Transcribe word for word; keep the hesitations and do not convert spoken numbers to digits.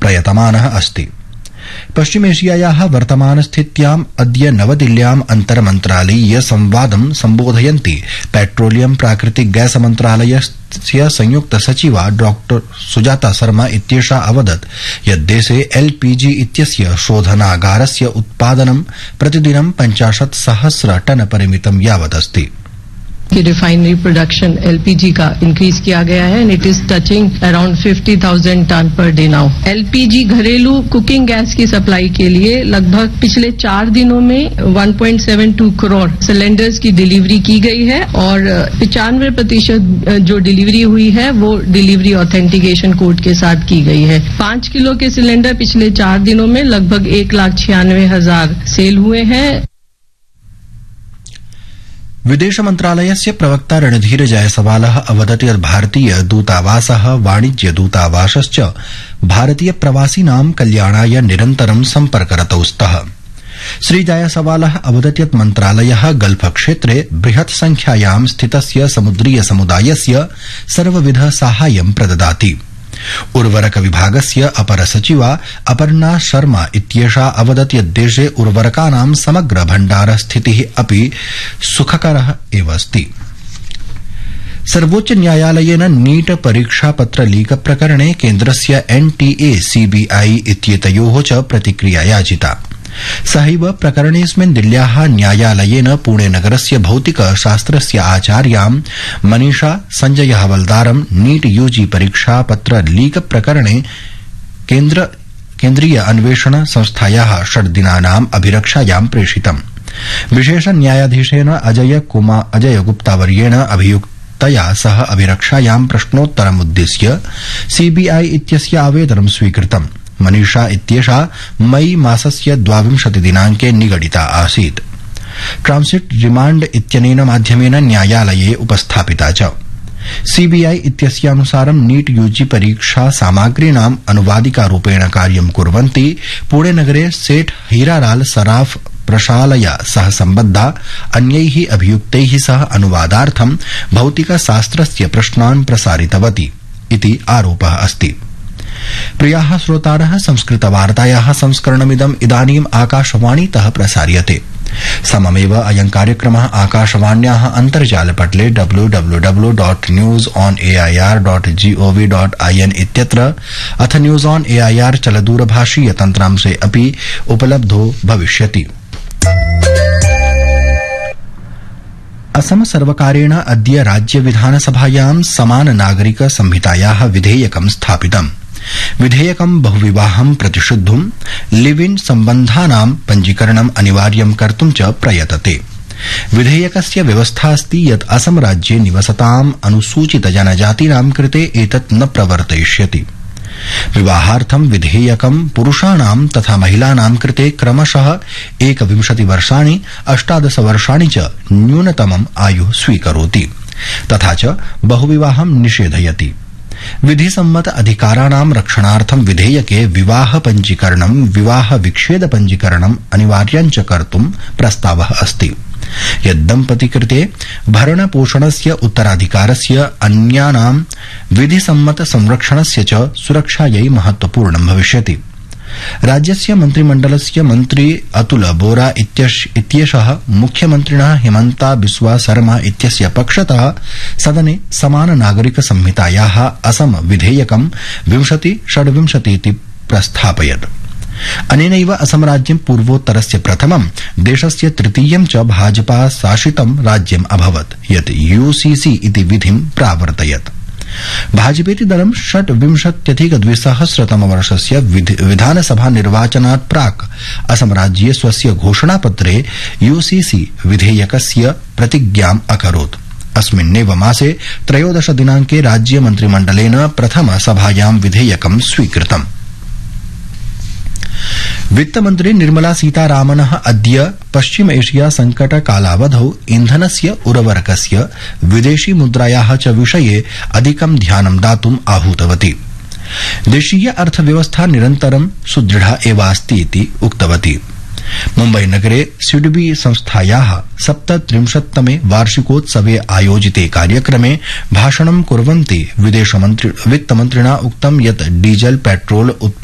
प्रयतमानः अस्ति। पश्चिमेशियायाः वर्तमानस्थित्याम् अद्य नवदिल्ल्याम् अन्तर्मन्त्रालयीय संवादं सम्बोधयन्ती पेट्रोलियम प्राकृतिक गैस मन्त्रालयस्य संयुक्त सचिवा डॉक्टर सुजाता शर्मा इत्येषा अवदत् यत् देशे एलपीजी इत्यस्य शोधनागारस्य उत्पादनं प्रतिदिनं पञ्चाशत् सहस्र टन परिमितं यावदस्ति। कि रिफाइनरी प्रोडक्शन एलपीजी का इंक्रीज किया गया है and it is touching around fifty thousand ton per day now. LPG घरेलू कुकिंग गैस की सप्लाई के लिए लगभग पिछले चार दिनों में one point seven to crore cylinders की डिलीवरी की गई है और पचानवे प्रतिशत जो डिलीवरी हुई है वो डिलीवरी ऑथेंटिकेशन कोड के साथ की गई है। पांच किलो के सिलेंडर पिछले चार दिनों में लगभग एक लाख छियानवे हजार सेल हुए हैं। विदेश मन्त्रालयस्य प्रवक्ता रणधीर जायसवालः अवदत् यत् भारतीय दूतावासः वाणिज्य दूतावासश्च भारतीय प्रवासिनां कल्याणाय निरन्तरं सम्पर्करतौ स्तः। श्री जायसवालः अवदत् यत् मन्त्रालयः गल्फ क्षेत्रे बृहत् संख्यायां स्थितस्य समुद्रीय समुदायस्य सर्वविध साहाय्यं प्रददाति। उर्वरक विभागस्य अपर सचिवा अपर्णा शर्मा इत्येषा अवदत् यत् देशे उर्वरकानां समग्र भण्डार स्थितिः अपि सुखकरः एव अस्ति। सर्वोच्च न्यायालयेन नीट परीक्षापत्र लीक प्रकरणे केन्द्रस्य एनटीए सीबीआई इत्येतयोः च प्रतिक्रिया याचिता। सहैव प्रकरणेऽस्मिन् दिल्ल्याः न्यायालयेन पुणेनगरस्य भौतिक शास्त्रस्य आचार्यां Manisha Sanjay हवलदारं NEET UG परीक्षापत्र leak प्रकरणे केन्द्र केन्द्रीय अन्वेषण संस्थायाः षड्दिनानाम् अभिरक्षायां प्रेषितम्। विशेष न्यायाधीशेन अजय कुमार अजय गुप्तावर्येण अभियुक्तया सह अभिरक्षायां प्रश्नोत्तरमुद्दिश्य सीबीआई इत्यस्य आवेदनं स्वीकृतम्। मनीषा इत्येषा मई मासस्य द्वाविंशति दिनांके निगडिता आसीत्। ट्रांसिट रिमाण्ड इत्यनेन माध्यमेन न्यायालये उपस्थापिता च। सीबीआई इत्यस्यानुसारं नीट यूजी परीक्षा सामग्रीणाम् अनुवादिकारूपेण कार्यं कुर्वन्ती पुणेनगरे सेठ हीरालाल सराफ प्रशालया सह सम्बद्धा अन्यैः अभियुक्तैः सह अनुवादार्थं भौतिकशास्त्रस्य प्रश्नान् प्रसारितवती इति आरोपः अस्ति। प्रियाः श्रोतारः, संस्कृतवार्तायाः संस्करणमिदम् इदानीम् आकाशवाणीतः प्रसार्यते। सममेव अयं कार्यक्रमः आकाशवाण्याः अन्तर्जालपटले W W W dot news on AIR dot gov dot IN इत्यत्र अथ न्यूज ऑन एआईआर चलदूरभाषीय तन्त्रांशे अपि उपलब्धो भविष्यति। असम सर्वकारेण अद्य राज्य विधानसभायां समान नागरिक संहितायाः विधेयकं स्थापितम्। विधेयकं बहुविवाहं प्रतिषिद्धुं लिव इन सम्बन्धानां पञ्जीकरणम् अनिवार्यं कर्तुं च प्रयतते। विधेयकस्य व्यवस्था अस्ति यत् असम राज्ये निवसताम् अनुसूचित जनजातीनां कृते एतत् न प्रवर्तयिष्यति। विवाहार्थं विधेयकं पुरुषाणां तथा महिलानां कृते क्रमशः एकविंशति वर्षाणि अष्टादश वर्षाणि च न्यूनतमम् आयुः स्वीकरोति तथा च बहुविवाहं निषेधयति। विधिसम्मत अधिकाराणां रक्षणार्थं विधेयके विवाह पञ्जीकरणं विवाह विच्छेद पञ्जीकरणम् अनिवार्यं च कर्तुं प्रस्तावः अस्ति। यद्दम्पति कृते भरण पोषणस्य उत्तराधिकारस्य अन्यानां विधिसम्मत संरक्षणस्य च सुरक्षायै महत्वपूर्णं भविष्यति। राज्यस्य मन्त्रिमण्डलस्य मन्त्री अतुल बोरा इत्येषः मुख्यमन्त्रिणः हिमन्ता बिस्वा शर्मा इत्यस्य पक्षतः सदने समान नागरिक संहितायाः असम विधेयकं विंशति षड्विंशतीति प्रस्थापयत्। अनेनैव असम राज्यं पूर्वोत्तरस्य प्रथमं देशस्य तृतीयं च भाजपा शासितं राज्यम् अभवत् यत् यूसीसी इति विधिं प्रावर्तयत्। भाजपेति दलं षड्विंशत्यधिक द्विसहस्रतमवर्षस्य विधानसभा निर्वाचनात् प्राक् असम राज्ये स्वस्य घोषणापत्रे यूसीसी विधेयकस्य प्रतिज्ञाम् अकरोत्। अस्मिन्नेव मासे त्रयोदश दिनांके राज्य मन्त्रिमण्डलेन प्रथम सभायां विधेयकं स्वीकृतम्। वित्तमन्त्री निर्मला सीतारामनः अद्य पश्चिम एशिया संकट कालावधौ इंधनस्य उर्वरकस्य विदेशी मुद्रायाः च विषये अधिकं ध्यानं दातुम् आहूतवती। देशीय अर्थव्यवस्था निरन्तरं सुदृढा एवास्ति इति उक्तवती। मुम्बई नगरे सिडबी संस्थायाः सप्तत्रिंशत्तमे वार्षिकोत्सवे आयोजिते कार्यक्रमे भाषणं कुर्वन्ती वित्तमन्त्रिणा उक्तं यत् डीजल पेट्रोल